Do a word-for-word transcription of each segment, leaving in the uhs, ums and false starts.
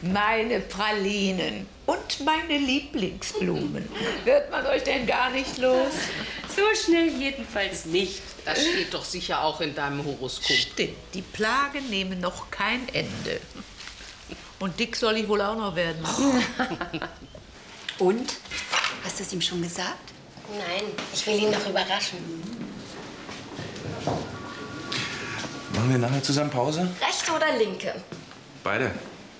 Meine Pralinen und meine Lieblingsblumen. Wird man euch denn gar nicht los? So schnell jedenfalls nicht. Das steht doch sicher auch in deinem Horoskop. Stimmt, die Plagen nehmen noch kein Ende. Und dick soll ich wohl auch noch werden. Und? Hast du es ihm schon gesagt? Nein, ich will ihn noch überraschen. Machen wir nachher zusammen Pause? Rechte oder linke? Beide.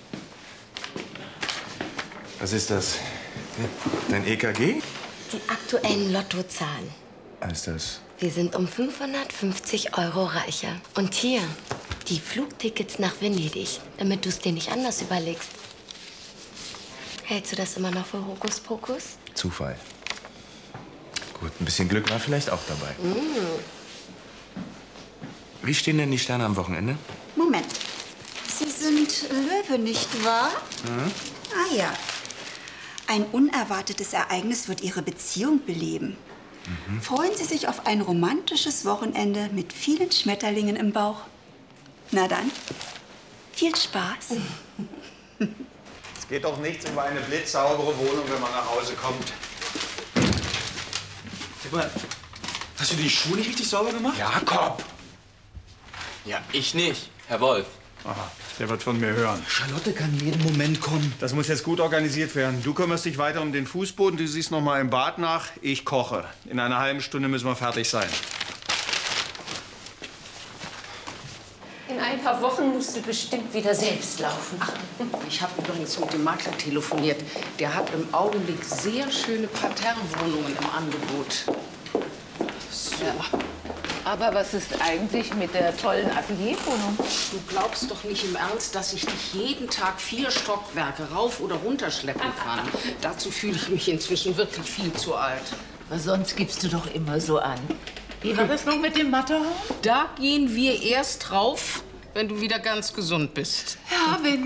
Was ist das? Dein E K G? Die aktuellen Lottozahlen. Was ist das? Wir sind um fünfhundertfünfzig Euro reicher. Und hier, die Flugtickets nach Venedig, damit du es dir nicht anders überlegst. Hältst du das immer noch für Hokuspokus? Zufall. Gut, ein bisschen Glück war vielleicht auch dabei. Mm. Wie stehen denn die Sterne am Wochenende? Moment. Sie sind Löwe, nicht wahr? Mhm. Ah ja. Ein unerwartetes Ereignis wird Ihre Beziehung beleben. Mhm. Freuen Sie sich auf ein romantisches Wochenende mit vielen Schmetterlingen im Bauch? Na dann, viel Spaß. Es geht doch nichts über eine blitzsaubere Wohnung, wenn man nach Hause kommt. Sag mal, hast du die Schuhe nicht richtig sauber gemacht? Jakob! Ja, ich nicht, Herr Wolf. Aha, der wird von mir hören. Charlotte kann jeden Moment kommen. Das muss jetzt gut organisiert werden. Du kümmerst dich weiter um den Fußboden, du siehst noch mal im Bad nach. Ich koche. In einer halben Stunde müssen wir fertig sein. In ein paar Wochen musst du bestimmt wieder selbst laufen. Ach, ich habe übrigens mit dem Makler telefoniert. Der hat im Augenblick sehr schöne Parterrewohnungen im Angebot. So. Aber was ist eigentlich mit der tollen Atelierwohnung? Du glaubst doch nicht im Ernst, dass ich dich jeden Tag vier Stockwerke rauf oder runter schleppen kann. Dazu fühle ich mich inzwischen wirklich viel zu alt. Aber sonst gibst du doch immer so an. Wie war das noch mit dem Matterhorn? Da gehen wir erst drauf, wenn du wieder ganz gesund bist. Ja, wenn